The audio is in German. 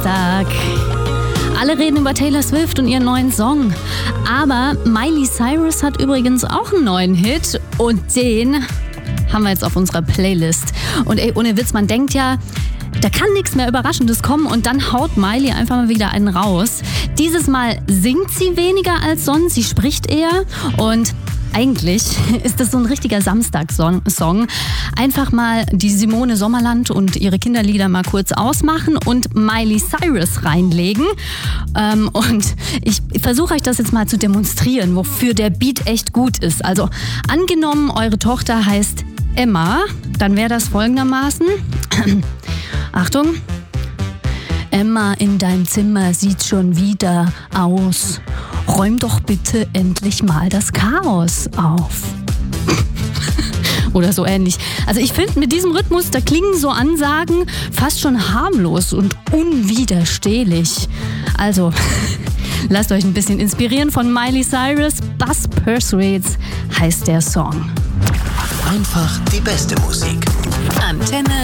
Samstag. Alle reden über Taylor Swift und ihren neuen Song. Aber Miley Cyrus hat übrigens auch einen neuen Hit und den haben wir jetzt auf unserer Playlist. Und ey, ohne Witz, man denkt ja, da kann nichts mehr Überraschendes kommen und dann haut Miley einfach mal wieder einen raus. Dieses Mal singt sie weniger als sonst, sie spricht eher und eigentlich ist das so ein richtiger Samstagssong. Einfach mal die Simone Sommerland und ihre Kinderlieder mal kurz ausmachen und Miley Cyrus reinlegen. Und ich versuche euch das jetzt mal zu demonstrieren, wofür der Beat echt gut ist. Also angenommen, eure Tochter heißt Emma, dann wäre das folgendermaßen. Achtung. Emma, in deinem Zimmer sieht schon wieder aus. Räum doch bitte endlich mal das Chaos auf. Oder so ähnlich. Also ich finde, mit diesem Rhythmus, da klingen so Ansagen fast schon harmlos und unwiderstehlich. Also, lasst euch ein bisschen inspirieren von Miley Cyrus. Buzz Persuades heißt der Song. Einfach die beste Musik. Antenne